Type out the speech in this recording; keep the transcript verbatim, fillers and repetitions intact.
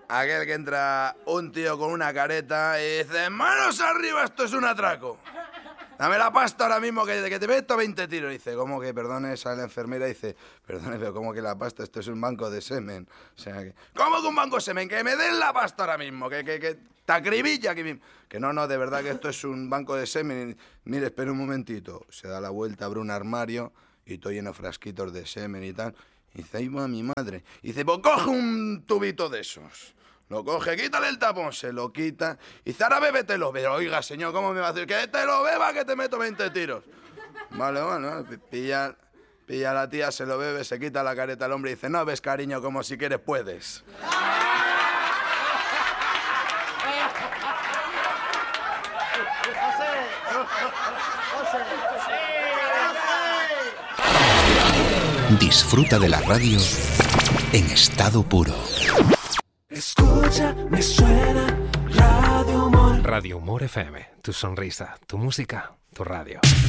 aquel que entra un tío con una careta y dice: ¡manos arriba, esto es un atraco! Dame la pasta ahora mismo, que, que te meto veinte tiros. Dice: ¿cómo que, perdone? Sale la enfermera y dice: perdone, pero ¿cómo que la pasta? Esto es un banco de semen. O sea, que, ¿cómo que un banco de semen? Que me den la pasta ahora mismo, que, que, que te acribilla aquí mismo. Que no, no, de verdad que esto es un banco de semen. Mire, espera un momentito. Se da la vuelta, abre un armario y todo lleno de frasquitos de semen y tal. Y dice: ahí va mi madre. Y dice: pues coge un tubito de esos. Lo coge, quítale el tapón, se lo quita. Y dice: ahora bébetelo. Pero oiga, señor, ¿cómo me va a decir? Que te lo beba, que te meto veinte tiros. Vale, bueno, pilla, pilla a la tía, se lo bebe, se quita la careta al hombre y dice: no ves, cariño, como si quieres puedes. Disfruta de la radio en estado puro. Escucha, me suena Radio Humor. Radio Humor F M, tu sonrisa, tu música, tu radio.